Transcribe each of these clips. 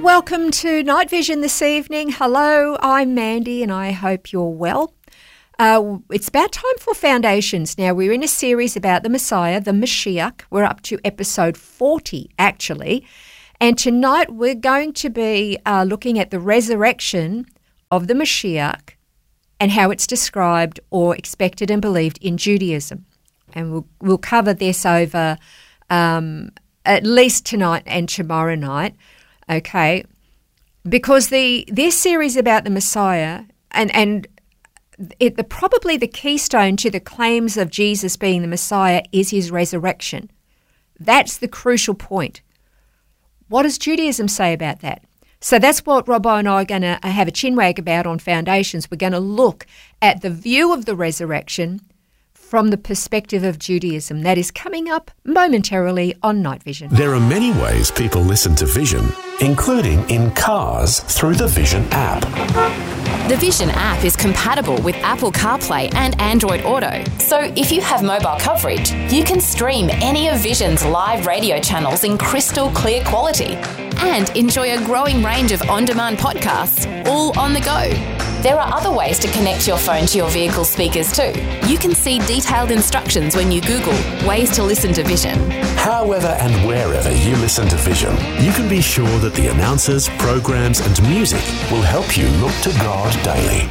Welcome to Night Vision this evening. Hello, I'm Mandy and I hope you're well. It's about time for Foundations. Now, we're in a series about the Messiah, the Mashiach. We're up to episode 40, actually. And tonight we're going to be looking at the resurrection of the Mashiach and how it's described or expected and believed in Judaism. And we'll cover this over at least tonight and tomorrow night. Okay, because this series about the Messiah and probably the keystone to the claims of Jesus being the Messiah is his resurrection. That's the crucial point. What does Judaism say about that? So that's what Robbo and I are going to have a chinwag about on Foundations. We're going to look at the view of the resurrection from the perspective of Judaism. That is coming up momentarily on Night Vision. There are many ways people listen to Vision, including in cars through the Vision app. The Vision app is compatible with Apple CarPlay and Android Auto. So if you have mobile coverage, you can stream any of Vision's live radio channels in crystal clear quality and enjoy a growing range of on-demand podcasts all on the go. There are other ways to connect your phone to your vehicle speakers too. You can see detailed instructions when you Google ways to listen to Vision. However and wherever you listen to Vision, you can be sure that the announcers, programs and music will help you look to God daily.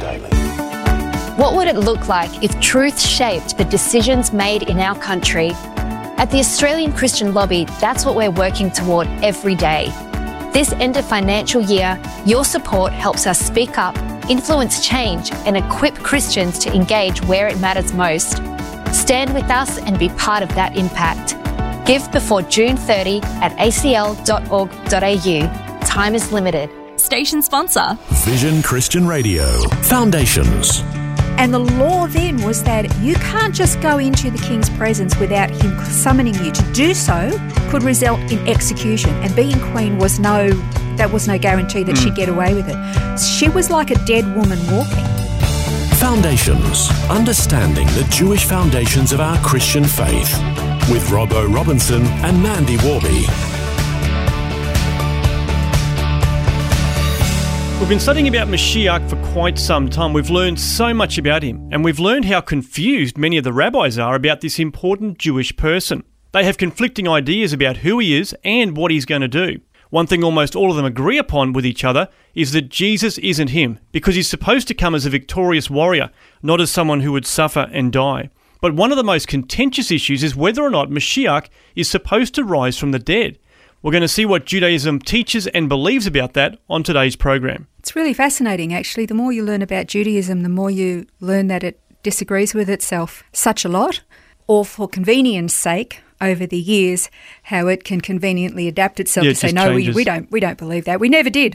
What would it look like if truth shaped the decisions made in our country? At the Australian Christian Lobby, that's what we're working toward every day. This end of financial year, your support helps us speak up, influence change, and equip Christians to engage where it matters most. Stand with us and be part of that impact. Give before June 30 at acl.org.au. Time is limited. Station sponsor. Vision Christian Radio. Foundations. And the law then was that you can't just go into the king's presence without him summoning you. To do so could result in execution. And being queen was no guarantee that she'd get away with it. She was like a dead woman walking. Foundations. Understanding the Jewish foundations of our Christian faith. With Robbo Robinson and Mandy Warby. We've been studying about Mashiach for quite some time. We've learned so much about him, and we've learned how confused many of the rabbis are about this important Jewish person. They have conflicting ideas about who he is and what he's going to do. One thing almost all of them agree upon with each other is that Jesus isn't him, because he's supposed to come as a victorious warrior, not as someone who would suffer and die. But one of the most contentious issues is whether or not Mashiach is supposed to rise from the dead. We're going to see what Judaism teaches and believes about that on today's program. It's really fascinating, actually. The more you learn about Judaism, the more you learn that it disagrees with itself such a lot, or for convenience sake, over the years, how it can conveniently adapt itself to say, no, we don't believe that. We never did.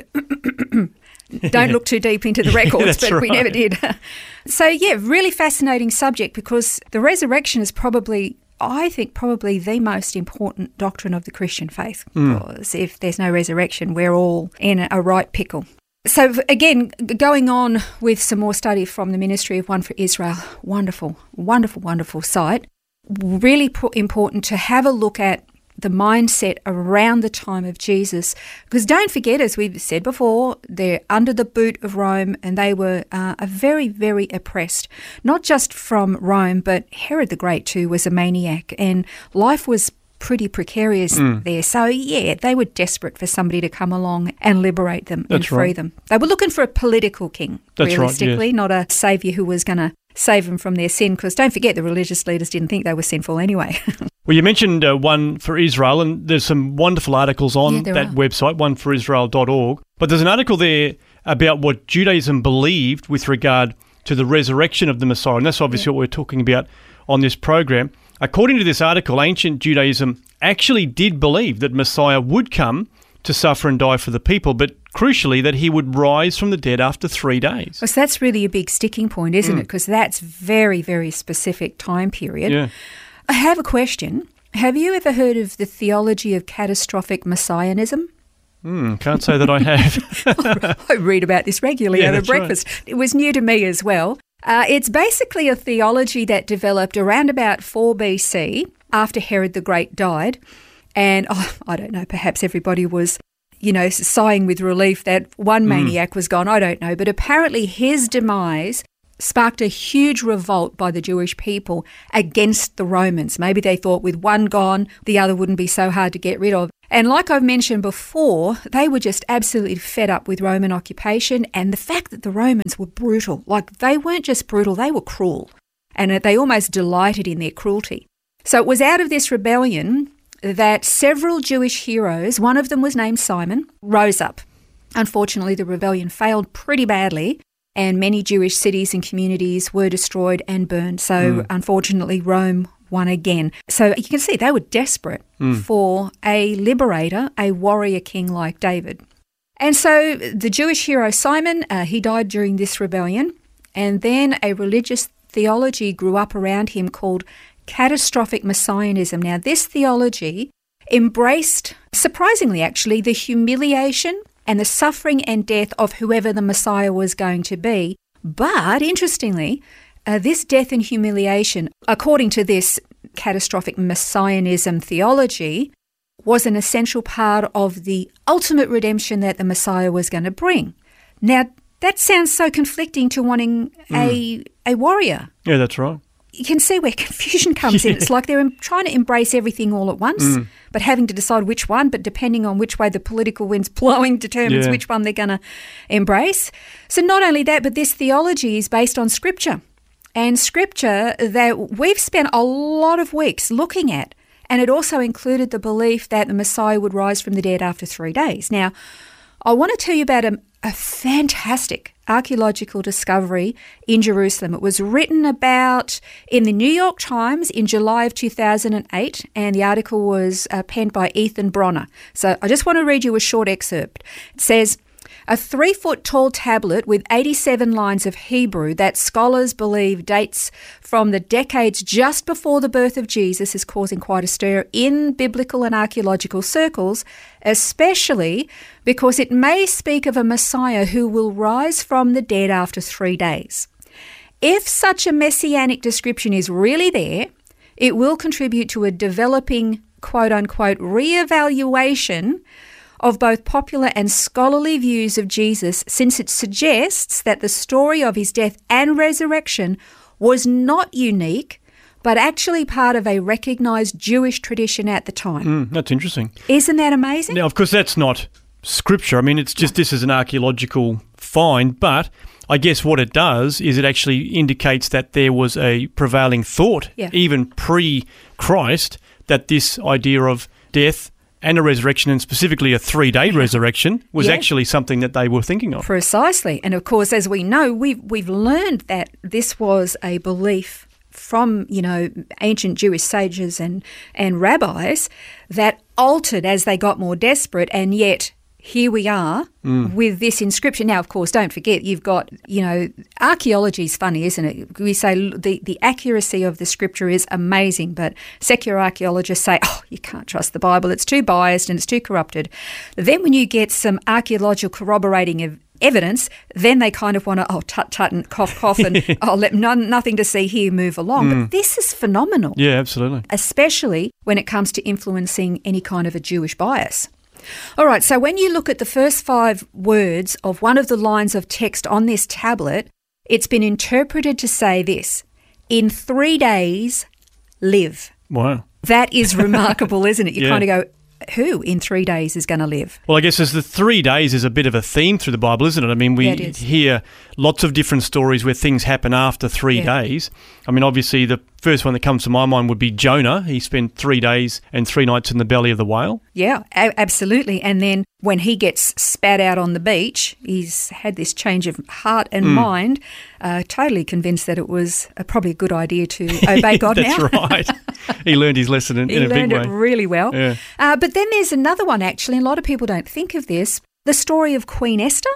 Don't look too deep into the records, but we never did. So, really fascinating subject, because the resurrection is probably the most important doctrine of the Christian faith. Because if there's no resurrection, we're all in a right pickle. So again, going on with some more study from the Ministry of One for Israel, wonderful, wonderful, wonderful site. Really important to have a look at the mindset around the time of Jesus. Because don't forget, as we've said before, they're under the boot of Rome, and they were very, very oppressed. Not just from Rome, but Herod the Great too was a maniac, and life was pretty precarious there. So, they were desperate for somebody to come along and liberate them and free them. They were looking for a political king, realistically, not a saviour who was going to save them from their sin, because don't forget, the religious leaders didn't think they were sinful anyway. Well, you mentioned One for Israel, and there's some wonderful articles on that website, oneforisrael.org. But there's an article there about what Judaism believed with regard to the resurrection of the Messiah, and that's obviously what we're talking about on this program. According to this article, ancient Judaism actually did believe that Messiah would come to suffer and die for the people, but crucially that he would rise from the dead after 3 days. So that's really a big sticking point, isn't it? Because that's very, very specific time period. Yeah. I have a question. Have you ever heard of the theology of catastrophic messianism? Can't say that I have. I read about this regularly over breakfast. Right. It was new to me as well. It's basically a theology that developed around about 4 BC after Herod the Great died. And, I don't know, perhaps everybody was sighing with relief that one maniac was gone. I don't know. But apparently his demise sparked a huge revolt by the Jewish people against the Romans. Maybe they thought with one gone, the other wouldn't be so hard to get rid of. And like I've mentioned before, they were just absolutely fed up with Roman occupation and the fact that the Romans were brutal. Like, they weren't just brutal, they were cruel. And they almost delighted in their cruelty. So it was out of this rebellion that several Jewish heroes, one of them was named Simon, rose up. Unfortunately, the rebellion failed pretty badly, and many Jewish cities and communities were destroyed and burned. So unfortunately, Rome won again. So you can see they were desperate for a liberator, a warrior king like David. And so the Jewish hero Simon, he died during this rebellion, and then a religious theology grew up around him called catastrophic messianism. Now, this theology embraced, surprisingly actually, the humiliation and the suffering and death of whoever the Messiah was going to be. But interestingly, this death and humiliation, according to this catastrophic messianism theology, was an essential part of the ultimate redemption that the Messiah was going to bring. Now, that sounds so conflicting to wanting a warrior. Yeah, that's right. You can see where confusion comes in. It's like they're trying to embrace everything all at once, but having to decide which one, but depending on which way the political wind's blowing determines which one they're going to embrace. So not only that, but this theology is based on Scripture. And Scripture that we've spent a lot of weeks looking at, and it also included the belief that the Messiah would rise from the dead after 3 days. Now, I want to tell you about a fantastic archaeological discovery in Jerusalem. It was written about in the New York Times in July of 2008, and the article was penned by Ethan Bronner. So I just want to read you a short excerpt. It says, a 3-foot-tall tablet with 87 lines of Hebrew that scholars believe dates from the decades just before the birth of Jesus is causing quite a stir in biblical and archaeological circles, especially because it may speak of a Messiah who will rise from the dead after 3 days. If such a messianic description is really there, it will contribute to a developing, quote-unquote, re-evaluation of both popular and scholarly views of Jesus, since it suggests that the story of his death and resurrection was not unique, but actually part of a recognised Jewish tradition at the time. That's interesting. Isn't that amazing? Now, of course, that's not Scripture. I mean, it's just this is an archaeological find, but I guess what it does is it actually indicates that there was a prevailing thought, even pre-Christ, that this idea of death and a resurrection, and specifically a 3-day resurrection, was actually something that they were thinking of. Precisely. And of course, as we know, we've learned that this was a belief from, ancient Jewish sages and rabbis that altered as they got more desperate, and yet here we are with this inscription. Now, of course, don't forget, you've got, archaeology is funny, isn't it? We say the accuracy of the Scripture is amazing, but secular archaeologists say, you can't trust the Bible. It's too biased and it's too corrupted. Then when you get some archaeological corroborating evidence, then they kind of want to, tut and cough and let nothing to see here, move along. But this is phenomenal. Yeah, absolutely. Especially when it comes to influencing any kind of a Jewish bias. All right, so when you look at the first 5 words of one of the lines of text on this tablet, it's been interpreted to say this: in 3 days, live. Wow. That is remarkable, isn't it? You kind of go, who in 3 days is going to live? Well, I guess as the 3 days is a bit of a theme through the Bible, isn't it? I mean, we hear lots of different stories where things happen after 3 days. I mean, obviously, the first one that comes to my mind would be Jonah. He spent 3 days and 3 nights in the belly of the whale. Yeah, absolutely. And then when he gets spat out on the beach, he's had this change of heart and mind, totally convinced that it was probably a good idea to obey God That's now. Right. He learned his lesson in a big way. He learned it really well. Yeah. But then there's another one, actually, and a lot of people don't think of this, the story of Queen Esther.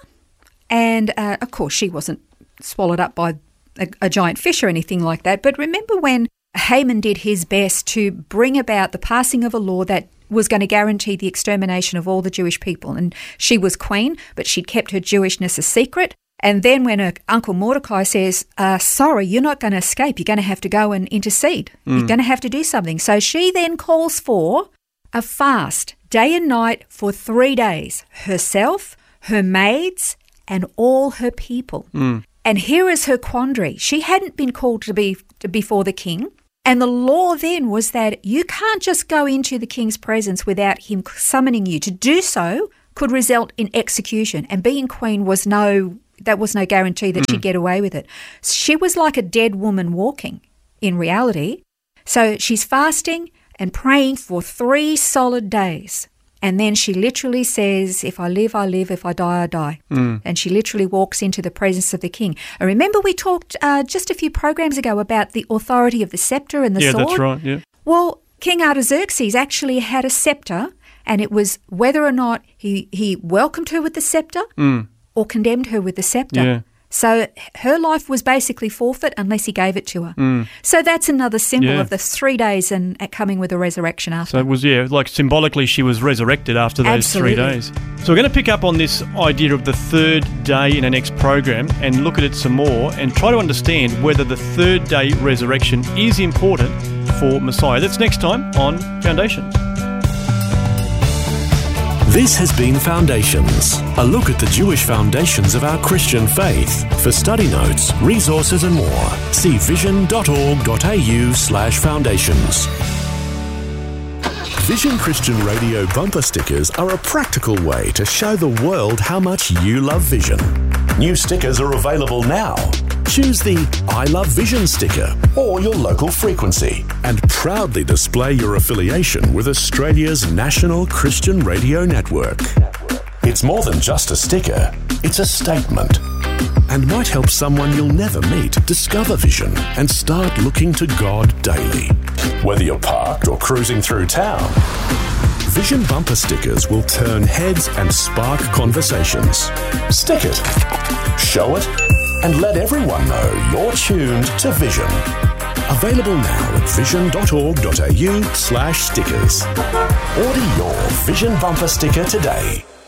And, of course, she wasn't swallowed up by a giant fish or anything like that. But remember when Haman did his best to bring about the passing of a law that was going to guarantee the extermination of all the Jewish people. And she was queen, but she'd kept her Jewishness a secret. And then when her uncle Mordecai says, sorry, you're not going to escape. You're going to have to go and intercede. You're going to have to do something. So she then calls for a fast day and night for 3 days, herself, her maids, and all her people. And here is her quandary. She hadn't been called to be before the king. And the law then was that you can't just go into the king's presence without him summoning you. To do so could result in execution. And being queen was no guarantee that she'd get away with it. She was like a dead woman walking in reality. So she's fasting and praying for 3 solid days. And then she literally says, if I live, I live. If I die, I die. And she literally walks into the presence of the king. And remember we talked just a few programs ago about the authority of the scepter and the sword? Yeah, that's right, yeah. Well, King Artaxerxes actually had a scepter, and it was whether or not he welcomed her with the scepter or condemned her with the scepter. Yeah. So her life was basically forfeit unless he gave it to her. So that's another symbol of the 3 days and coming with a resurrection after. So it was, like symbolically she was resurrected after those Absolutely. 3 days. So we're going to pick up on this idea of the third day in our next program and look at it some more and try to understand whether the third day resurrection is important for Messiah. That's next time on Foundations. This has been Foundations, a look at the Jewish foundations of our Christian faith. For study notes, resources and more, see vision.org.au/foundations. Vision Christian Radio bumper stickers are a practical way to show the world how much you love Vision. New stickers are available now. Choose the I Love Vision sticker or your local frequency and proudly display your affiliation with Australia's national Christian radio network. It's more than just a sticker, it's a statement and might help someone you'll never meet discover Vision and start looking to God daily. Whether you're parked or cruising through town, Vision bumper stickers will turn heads and spark conversations. Stick it, show it, and let everyone know you're tuned to Vision. Available now at vision.org.au/stickers. Order your Vision bumper sticker today.